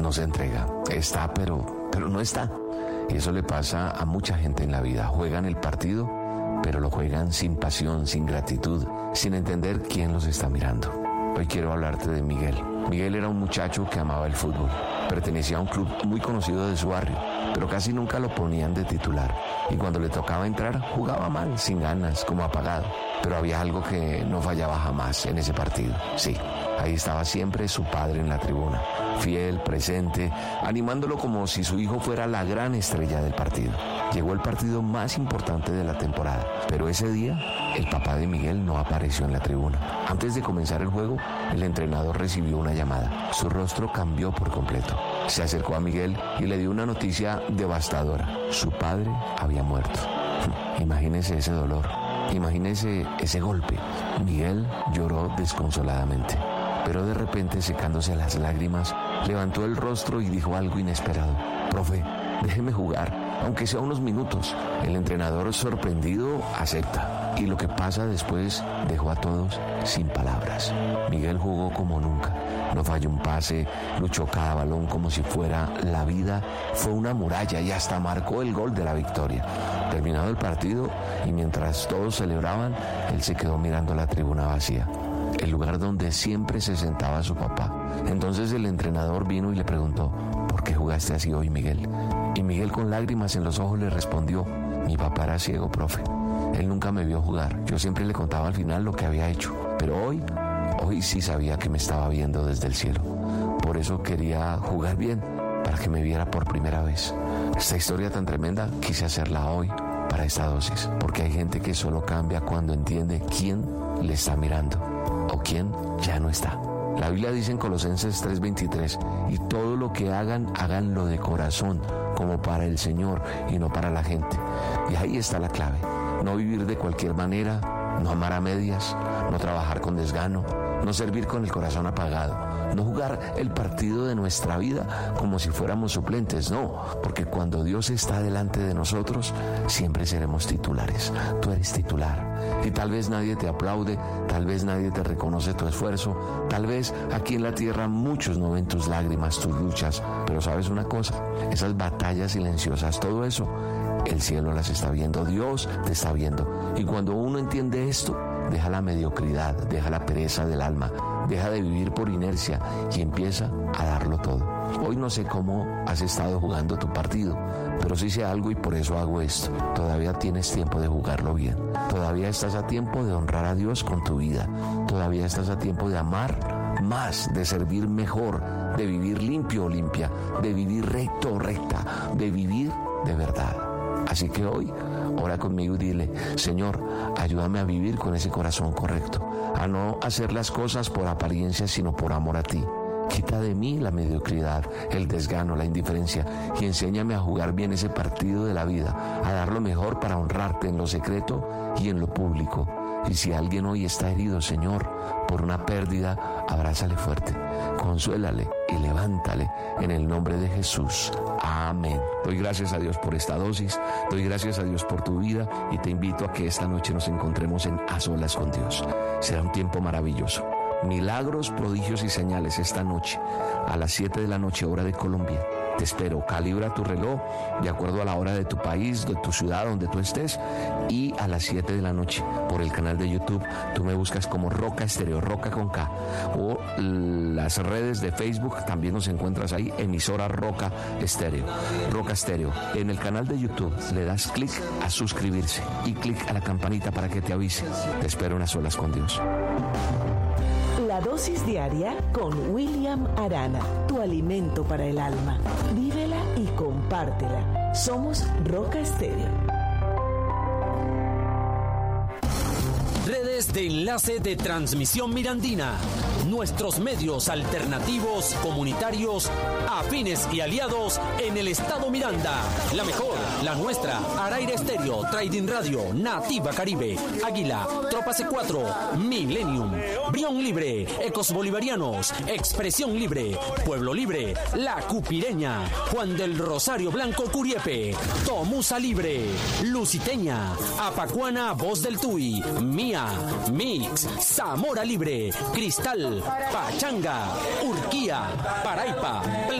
no se entrega. Está, pero no está. Y eso le pasa a mucha gente en la vida. Juegan el partido, pero lo juegan sin pasión, sin gratitud, sin entender quién los está mirando. Hoy quiero hablarte de Miguel. Miguel era un muchacho que amaba el fútbol. Pertenecía a un club muy conocido de su barrio, pero casi nunca lo ponían de titular. Y cuando le tocaba entrar, jugaba mal, sin ganas, como apagado. Pero había algo que no fallaba jamás en ese partido. Sí, ahí estaba siempre su padre en la tribuna, fiel, presente, animándolo como si su hijo fuera la gran estrella del partido. Llegó el partido más importante de la temporada, pero ese día el papá de Miguel no apareció en la tribuna. Antes de comenzar el juego, el entrenador recibió una llamada. Su rostro cambió por completo. Se acercó a Miguel y le dio una noticia devastadora. Su padre había muerto. Imagínese ese dolor, imagínese ese golpe. Miguel lloró desconsoladamente, pero de repente, secándose las lágrimas, levantó el rostro y dijo algo inesperado. Profe, déjeme jugar, aunque sea unos minutos. El entrenador, sorprendido, acepta. Y lo que pasa después dejó a todos sin palabras. Miguel jugó como nunca. No falló un pase, luchó cada balón como si fuera la vida. Fue una muralla y hasta marcó el gol de la victoria. Terminado el partido, y mientras todos celebraban, él se quedó mirando la tribuna vacía, el lugar donde siempre se sentaba su papá. Entonces el entrenador vino y le preguntó: ¿por qué jugaste así hoy, Miguel? Y Miguel, con lágrimas en los ojos, le respondió: mi papá era ciego, profe. Él nunca me vio jugar. Yo siempre le contaba al final lo que había hecho. Pero hoy sí sabía que me estaba viendo desde el cielo. Por eso quería jugar bien, para que me viera por primera vez. Esta historia tan tremenda quise hacerla hoy para esta dosis, porque hay gente que solo cambia cuando entiende quién le está mirando o quién ya no está. La Biblia dice en Colosenses 3:23: y todo lo que hagan, háganlo de corazón, como para el Señor y no para la gente. Y ahí está la clave: no vivir de cualquier manera, no amar a medias, no trabajar con desgano, no servir con el corazón apagado, no jugar el partido de nuestra vida como si fuéramos suplentes, no, porque cuando Dios está delante de nosotros, siempre seremos titulares. Tú eres titular. Y tal vez nadie te aplaude, tal vez nadie te reconoce tu esfuerzo, tal vez aquí en la tierra muchos no ven tus lágrimas, tus luchas, pero ¿sabes una cosa? Esas batallas silenciosas, todo eso, el cielo las está viendo, Dios te está viendo. Y cuando uno entiende esto, deja la mediocridad, deja la pereza del alma, deja de vivir por inercia y empieza a darlo todo. Hoy no sé cómo has estado jugando tu partido, pero sí sé algo y por eso hago esto. Todavía tienes tiempo de jugarlo bien. Todavía estás a tiempo de honrar a Dios con tu vida. Todavía estás a tiempo de amar más, de servir mejor, de vivir limpio o limpia, de vivir recto o recta, de vivir de verdad. Así que hoy, ora conmigo y dile: Señor, ayúdame a vivir con ese corazón correcto, a no hacer las cosas por apariencia, sino por amor a ti. Quita de mí la mediocridad, el desgano, la indiferencia, y enséñame a jugar bien ese partido de la vida, a dar lo mejor para honrarte en lo secreto y en lo público. Y si alguien hoy está herido, Señor, por una pérdida, abrázale fuerte, consuélale y levántale en el nombre de Jesús. Amén. Doy gracias a Dios por esta dosis, doy gracias a Dios por tu vida y te invito a que esta noche nos encontremos en A Solas con Dios. Será un tiempo maravilloso. Milagros, prodigios y señales esta noche a las 7 de la noche, hora de Colombia. Te espero. Calibra tu reloj de acuerdo a la hora de tu país, de tu ciudad, donde tú estés, y a las 7 de la noche por el canal de YouTube. Tú me buscas como Roca Estéreo, Roca con K, o las redes de Facebook también nos encuentras ahí, emisora Roca Estéreo. Roca Estéreo. En el canal de YouTube le das clic a suscribirse y clic a la campanita para que te avise. Te espero en A Solas con Dios. La dosis diaria con William Arana, tu alimento para el alma. Vívela y compártela. Somos Roca Estéreo. Redes de enlace de Transmisión Mirandina. Nuestros medios alternativos, comunitarios, afines y aliados en el estado Miranda. La mejor, la nuestra, Araire Estéreo, Trading Radio, Nativa Caribe, Águila, Tropa C4, Millennium, Brión Libre, Ecos Bolivarianos, Expresión Libre, Pueblo Libre, La Cupireña, Juan del Rosario Blanco Curiepe, Tomusa Libre, Luciteña, Apacuana Voz del Tuy, Mía, Mix, Zamora Libre, Cristal, Pachanga, Urquía, Paraipa,